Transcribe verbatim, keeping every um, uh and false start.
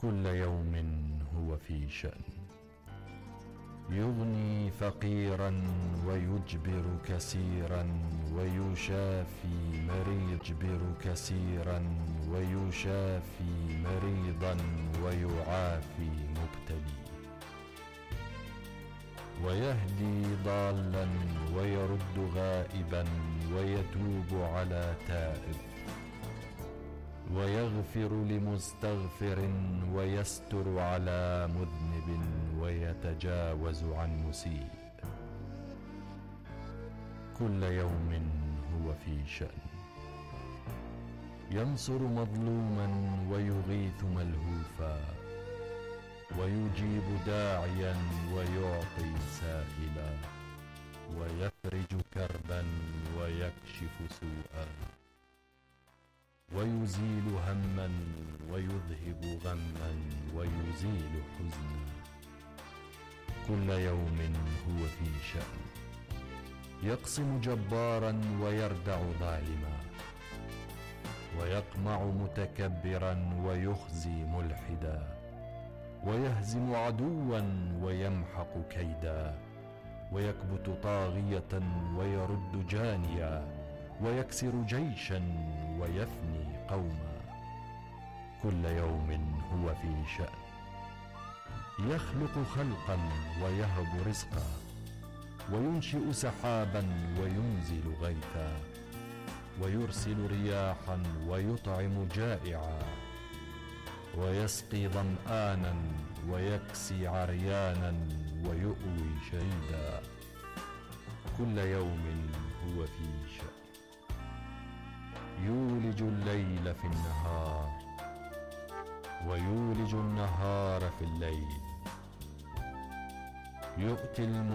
كل يوم هو في شأن، يغني فقيرا ويجبر كثيرا ويشافي مريض، يجبر كثيرا ويشافي مريضا ويعافي مبتلي، ويهدي ضالا ويرد غائبا ويتوب على تائب، ويغفر لمستغفر ويستر على مذنب ويتجاوز عن مسيء. كل يوم هو في شأن، ينصر مظلوما ويغيث ملهوفا، ويجيب داعيا ويعطي سائلا، ويفرج كربا ويكشف سوءا، ويزيل هما ويذهب غما ويزيل حزنا. كل يوم هو في شأن، يقسم جبارا ويردع ظالما، ويقمع متكبرا ويخزي ملحدا، ويهزم عدوا ويمحق كيدا، ويكبت طاغية ويرد جانيا، ويكسر جيشا ويفني قوما. كل يوم هو في شأن، يخلق خلقا ويهب رزقا، وينشئ سحابا وينزل غيثا، ويرسل رياحا ويطعم جائعا، ويسقي ظمآنا ويكسي عريانا ويؤوي شهيدا. كل يوم هو في شأن، يولج الليل في النهار ويولج النهار في الليل، يؤتي